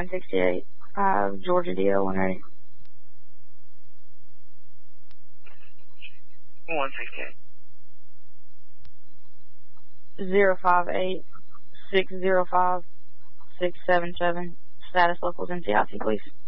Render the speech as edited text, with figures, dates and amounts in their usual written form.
168. Georgia DO when ready. 168. 058-605-677. Status locals NCIC, please.